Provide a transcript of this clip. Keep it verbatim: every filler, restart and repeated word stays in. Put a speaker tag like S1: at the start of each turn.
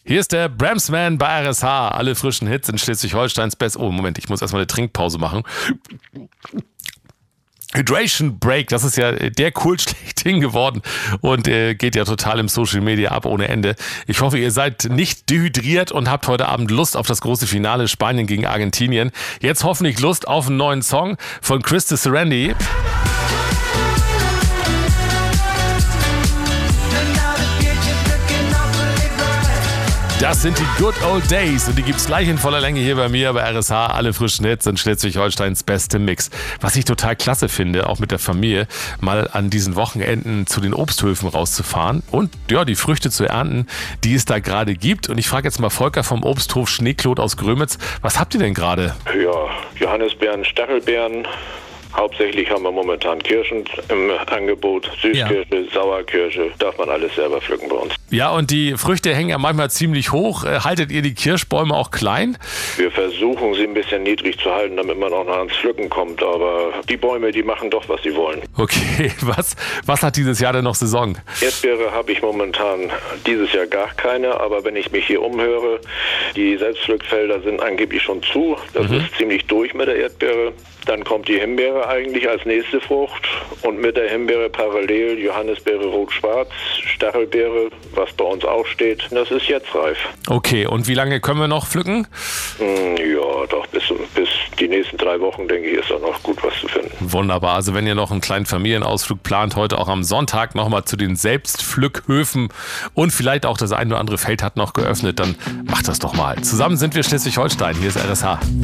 S1: Hier ist der Bramsman bei R S H. Alle frischen Hits in Schleswig-Holsteins Best. Oh, Moment, ich muss erstmal eine Trinkpause machen. Hydration Break, das ist ja der cool schlechthin geworden und äh, geht ja total im Social Media ab ohne Ende. Ich hoffe, ihr seid nicht dehydriert und habt heute Abend Lust auf das große Finale Spanien gegen Argentinien. Jetzt hoffentlich Lust auf einen neuen Song von Chris de Serendy. Das sind die Good Old Days und die gibt's gleich in voller Länge hier bei mir bei R S H. Alle frischen Hits in Schleswig-Holsteins beste Mix. Was ich total klasse finde, auch mit der Familie, mal an diesen Wochenenden zu den Obsthöfen rauszufahren und ja, die Früchte zu ernten, die es da gerade gibt. Und ich frage jetzt mal Volker vom Obsthof Schneeklot aus Grömitz, was habt ihr denn gerade?
S2: Ja, Johannisbeeren, Stachelbeeren. Hauptsächlich haben wir momentan Kirschen im Angebot. Süßkirsche, ja. Sauerkirsche, darf man alles selber pflücken bei uns.
S1: Ja, und die Früchte hängen ja manchmal ziemlich hoch. Haltet ihr die Kirschbäume auch klein?
S2: Wir versuchen sie ein bisschen niedrig zu halten, damit man auch noch ans Pflücken kommt. Aber die Bäume, die machen doch, was sie wollen.
S1: Okay, was, was hat dieses Jahr denn noch Saison?
S2: Erdbeere habe ich momentan dieses Jahr gar keine. Aber wenn ich mich hier umhöre, die Selbstpflückfelder sind angeblich schon zu. Das mhm. ist ziemlich durch mit der Erdbeere. Dann kommt die Himbeere eigentlich als nächste Frucht und mit der Himbeere parallel Johannisbeere rot-schwarz, Stachelbeere, was bei uns auch steht. Das ist jetzt reif.
S1: Okay, und wie lange können wir noch pflücken?
S2: Ja, doch bis, bis die nächsten drei Wochen, denke ich, ist da noch gut was zu finden.
S1: Wunderbar, also wenn ihr noch einen kleinen Familienausflug plant, heute auch am Sonntag nochmal zu den Selbstpflückhöfen und vielleicht auch das ein oder andere Feld hat noch geöffnet, dann macht das doch mal. Zusammen sind wir Schleswig-Holstein, hier ist R S H.